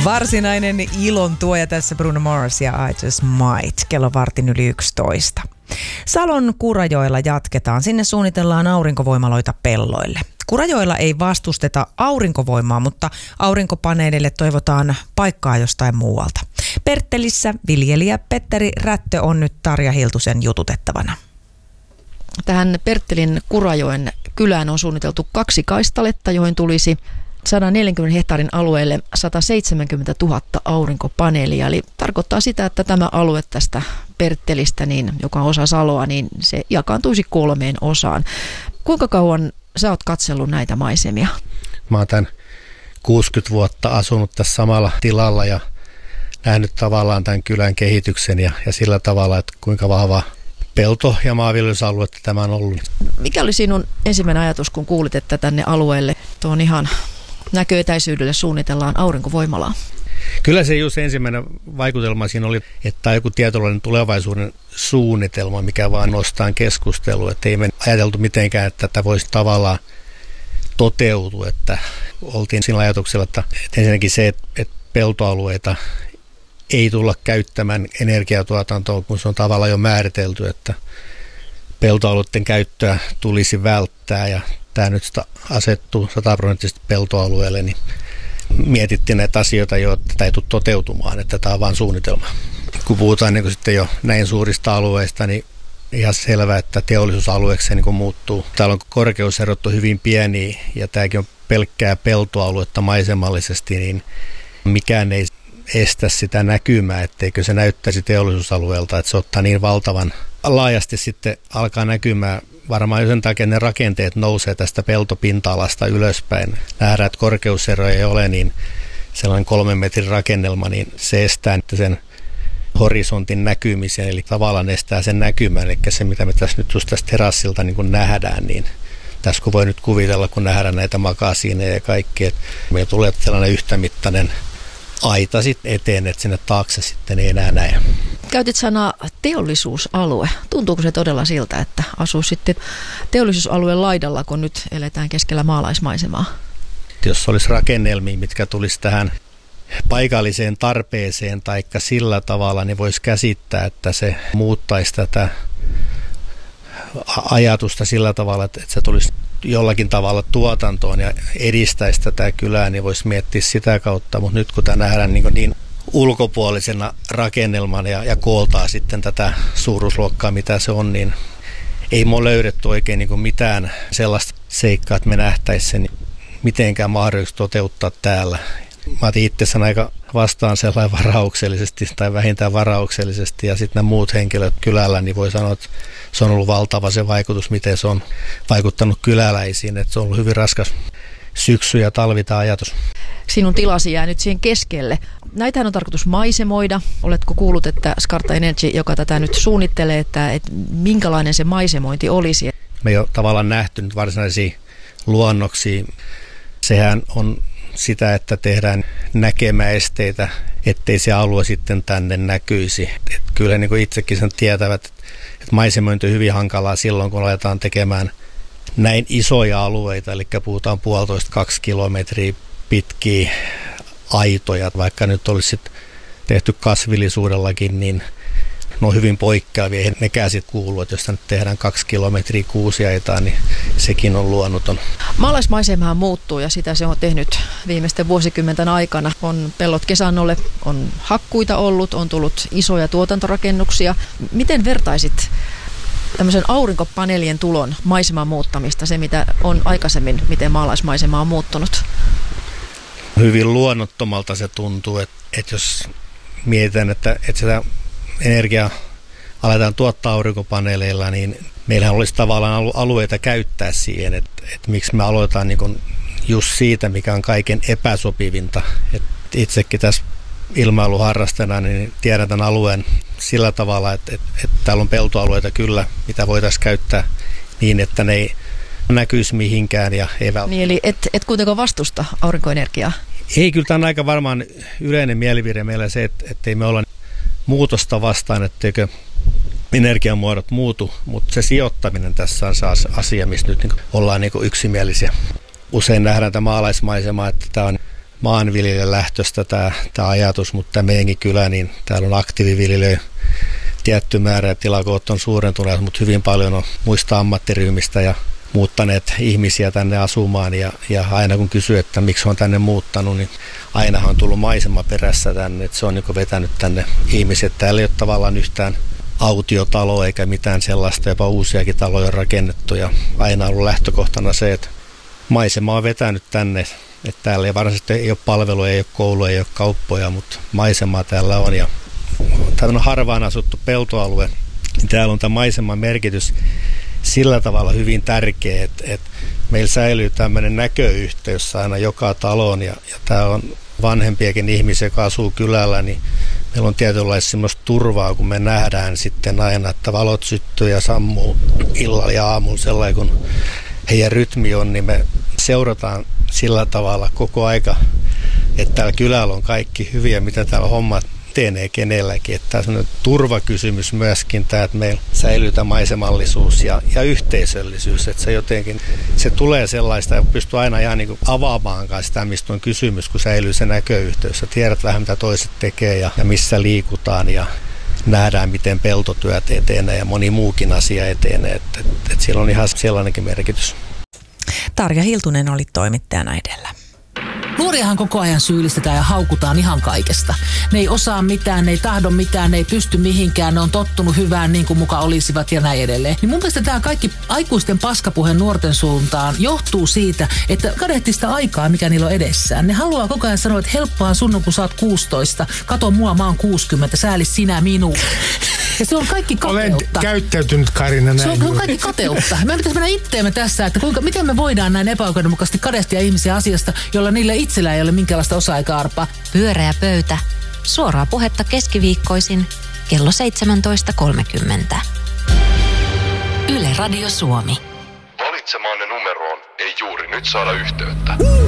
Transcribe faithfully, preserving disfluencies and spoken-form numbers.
Varsinainen ilon tuoja tässä Bruno Mars ja I Just Might, kello vartin yli yksitoista. Salon Kurajoella jatketaan. Sinne suunnitellaan aurinkovoimaloita pelloille. Kurajoella ei vastusteta aurinkovoimaa, mutta aurinkopaneeleille toivotaan paikkaa jostain muualta. Perttelissä viljelijä Petteri Rättö on nyt Tarja Hiltusen jututettavana. Tähän Perttelin Kurajoen kylään on suunniteltu kaksi kaistaletta, joihin tulisi sata neljäkymmentä hehtaarin alueelle sata seitsemänkymmentätuhatta aurinkopaneelia. Eli tarkoittaa sitä, että tämä alue tästä Perttelistä, niin, joka on osa Saloa, niin se jakaantuisi kolmeen osaan. Kuinka kauan sä oot katsellut näitä maisemia? Mä oon tämän kuusikymmentä vuotta asunut tässä samalla tilalla ja nähnyt tavallaan tämän kylän kehityksen ja, ja sillä tavalla, että kuinka vahva pelto- ja maanviljelysaluetta tämä on ollut. Mikä oli sinun ensimmäinen ajatus, kun kuulit, että tänne alueelle tuon ihan näköetäisyydelle suunnitellaan aurinkovoimalaa? Kyllä se just ensimmäinen vaikutelma siinä oli, että on joku tietynlainen tulevaisuuden suunnitelma, mikä vaan nostaa keskustelua. Että ei me ajateltu mitenkään, että tätä voisi tavallaan toteutua. Että oltiin sillä ajatuksella, että ensinnäkin se, että peltoalueita ei tulla käyttämään energiatuotantoon, kun se on tavallaan jo määritelty, että peltoalueiden käyttöä tulisi välttää ja tämä nyt asettuu sataprosenttisesti peltoalueelle, niin mietittiin näitä asioita jo, että tämä ei tule toteutumaan, että tämä on vain suunnitelma. Kun puhutaan niin sitten jo näin suurista alueista, niin ihan selvää, että teollisuusalueeksi se niin muuttuu. Täällä on korkeuserot hyvin pieniä ja tämäkin on pelkkää peltoaluetta maisemallisesti, niin mikään ei estä sitä näkymää, etteikö se näyttäisi teollisuusalueelta, että se ottaa niin valtavan laajasti sitten alkaa näkymään. Varmaan jo sen takia ne rakenteet nousee tästä peltopinta-alasta ylöspäin. Nähdään, että korkeuseroja ei ole, niin sellainen kolmen metrin rakennelma, niin se estää sen horisontin näkymisen, eli tavallaan estää sen näkymän. Eli se, mitä me tässä nyt just tästä terassilta niin kun nähdään, niin tässä kun voi nyt kuvitella, kun nähdään näitä makasiineja ja kaikki, että meillä tulee sellainen yhtämittainen aita sitten eteen, että sinne taakse sitten ei enää näe. Käytit sanaa teollisuusalue. Tuntuuko se todella siltä, että asuu sitten teollisuusalueen laidalla, kun nyt eletään keskellä maalaismaisemaa? Jos olisi rakennelmia, mitkä tulisi tähän paikalliseen tarpeeseen tai sillä tavalla, niin voisi käsittää, että se muuttaisi tätä ajatusta sillä tavalla, että se tulisi jollakin tavalla tuotantoon ja edistäisi tätä kylää, niin voisi miettiä sitä kautta, mutta nyt kun tämä nähdään niin, niin ulkopuolisena rakennelmana ja, ja kooltaa sitten tätä suuruusluokkaa, mitä se on, niin ei me ole löydetty oikein niin mitään sellaista seikkaa, että me nähtäisiin sen mitenkään mahdollisesti toteuttaa täällä. Mä otin itse sen aika vastaan sellainen varauksellisesti tai vähintään varauksellisesti ja sitten nämä muut henkilöt kylällä, niin voi sanoa, että se on ollut valtava se vaikutus, miten se on vaikuttanut kyläläisiin, että se on ollut hyvin raskas syksy ja talvi tämä ajatus. Sinun tilasi jää nyt siihen keskelle. Näitähän on tarkoitus maisemoida. Oletko kuullut, että Skarta Energy, joka tätä nyt suunnittelee, että, että minkälainen se maisemointi olisi? Me ei ole tavallaan nähty nyt varsinaisia luonnoksia. Sehän on sitä, että tehdään näkemäesteitä, ettei se alue sitten tänne näkyisi. Et kyllä niin kuin itsekin sen tietävät, että maisemointi on hyvin hankalaa silloin, kun aletaan tekemään näin isoja alueita, eli puhutaan puolitoista kaksi kilometriä pitkiä aitoja. Vaikka nyt olisi tehty kasvillisuudellakin, niin ne on hyvin poikkeavia. Eihän nekään sitten kuulu, että jos nyt tehdään kaksi kilometriä kuusiaitaa, niin sekin on luonnoton. Maalaismaisemahan muuttuu ja sitä se on tehnyt viimeisten vuosikymmenten aikana. On pellot kesannolle, on hakkuita ollut, on tullut isoja tuotantorakennuksia. Miten vertaisit tämmöisen aurinkopaneelien tulon maiseman muuttamista, se mitä on aikaisemmin, miten maalaismaisema on muuttunut? Hyvin luonnottomalta se tuntuu, että, että jos mietitään, että, että sitä energiaa aletaan tuottaa aurinkopaneeleilla, niin meillähän olisi tavallaan alueita käyttää siihen, että, että miksi me aloitetaan niin kuin just siitä, mikä on kaiken epäsopivinta. Että itsekin tässä ilmailuharrastena niin tiedän tämän alueen sillä tavalla, että, että, että täällä on peltoalueita kyllä, mitä voitaisiin käyttää niin, että ne ei näkyisi mihinkään. Ja ei vält- niin, eli et, et kuitenkaan vastusta aurinkoenergiaa? Ei, kyllä tämä on aika varmaan yleinen mielipide meillä se, että, että ei me olla muutosta vastaan, etteikö energiamuodot muutu, mutta se sijoittaminen tässä on se asia, missä nyt niin ollaan niin yksimielisiä. Usein nähdään tämä maalaismaisema, että tämä on maanviljelijän lähtöstä tämä, tämä ajatus, mutta tämä meidänkin kylä, niin täällä on aktiiviviljelijöitä tietty määrä ja tilakoot on suurentuneet, mutta hyvin paljon on muista ammattiryhmistä ja muuttaneet ihmisiä tänne asumaan ja, ja aina kun kysyy, että miksi on tänne muuttanut, niin ainahan on tullut maisema perässä tänne, että se on niin vetänyt tänne ihmiset. Täällä ei ole tavallaan yhtään autiotalo eikä mitään sellaista, jopa uusiakin taloja on rakennettu ja aina on ollut lähtökohtana se, että maisema on vetänyt tänne, että täällä ei varsinaisesti ei ole palveluja, ei ole kouluja, ei ole kauppoja, mutta maisemaa täällä on ja tämä on harvaan asuttu peltoalue, niin täällä on tämä maiseman merkitys sillä tavalla hyvin tärkeä, että, että meillä säilyy tämmöinen näköyhteys aina joka taloon ja, ja tämä on vanhempiakin ihmisiä, joka asuu kylällä, niin meillä on tietynlaista semmoista turvaa, kun me nähdään sitten aina, että valot syttyy ja sammuu illalla ja aamulla sellainen, kun heidän rytmi on, niin me seurataan sillä tavalla koko aika, että täällä kylällä on kaikki hyviä, mitä täällä hommat etenee kenelläkin. Että tämä on sellainen turvakysymys myöskin, tämä, että meillä säilyy tämä maisemallisuus ja, ja yhteisöllisyys. Että se jotenkin, se tulee sellaista, että pystyy aina ihan niin kuin avaamaankaan sitä, mistä on kysymys, kun säilyy se näköyhteys. Ja tiedät vähän, mitä toiset tekee ja, ja missä liikutaan ja nähdään, miten peltotyöt etenee ja moni muukin asia etenee. Että et, et siellä on ihan sellainenkin merkitys. Tarja Hiltunen oli toimittajana edellä. Nuoriahan koko ajan syyllistetään ja haukutaan ihan kaikesta. Ne ei osaa mitään, ne ei tahdo mitään, ne ei pysty mihinkään, ne on tottunut hyvään niin kuin muka olisivat ja näin edelleen. Niin mun mielestä tämä kaikki aikuisten paskapuhe nuorten suuntaan johtuu siitä, että kadehtii sitä aikaa, mikä niillä on edessään. Ne haluaa koko ajan sanoa, että helppoa sun on, kun sä oot kuusitoista. Kato mua, mä oon kuusikymmentä, säälis sinä minua. Ja se on kaikki kateutta. Olen käyttäytynyt, Karina, näin. Se on, se on kaikki kateutta. Me pitäisi mennä itteemme tässä, että kuinka, miten me voidaan näin epäoikeudenmukaisesti kadehtia ihmisiä asiasta, jolla niille itsellä ei ole minkäänlaista osaa eikä arpaa. Pyöreä pöytä. Suoraa puhetta keskiviikkoisin kello seitsemäntoista kolmekymmentä. Yle Radio Suomi. Valitsemaanne numeroon ei juuri nyt saada yhteyttä.